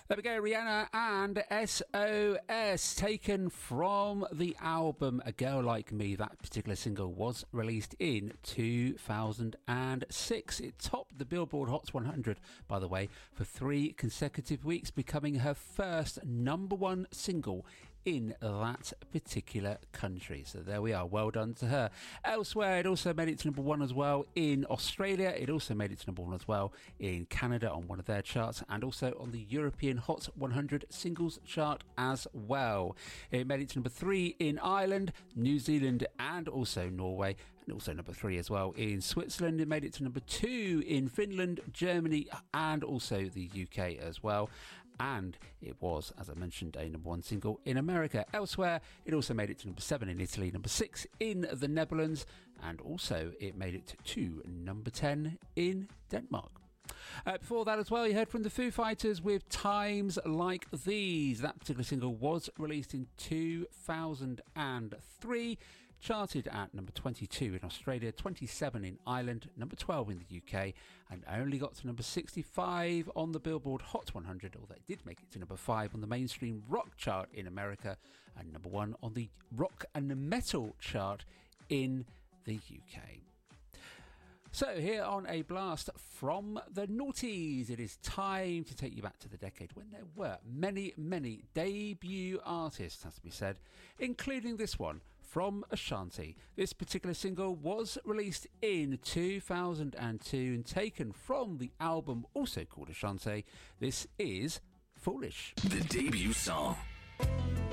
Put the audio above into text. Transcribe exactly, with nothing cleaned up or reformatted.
There we go, Rihanna and S O S, taken from the album A Girl Like Me. That particular single was released in two thousand six. It topped the Billboard Hot one hundred, by the way, for three consecutive weeks, becoming her first number one single in that particular country. So there we are. Well done to her. Elsewhere, it also made it to number one as well in Australia. It also made it to number one as well in Canada on one of their charts, and also on the European Hot one hundred singles chart as well. It made it to number three in Ireland, New Zealand, and also Norway, and also number three as well in Switzerland. It made it to number two in Finland, Germany, and also the U K as well. And it was, as I mentioned, a number one single in America. Elsewhere, it also made it to number seven in Italy, number six in the Netherlands, and also it made it to number ten in Denmark. Uh, before that as well, you heard from the Foo Fighters with Times Like These. That particular single was released in two thousand three, charted at number twenty-two in Australia, twenty-seven in Ireland, number twelve in the U K, and only got to number sixty-five on the Billboard Hot one hundred, although it did make it to number five on the mainstream rock chart in America, and number one on the rock and metal chart in the U K. So here on A Blast from the Noughties, it is time to take you back to the decade when there were many, many debut artists, has to be said, including this one from Ashanti. This particular single was released in two thousand two and taken from the album also called Ashanti. This is Foolish. The debut song.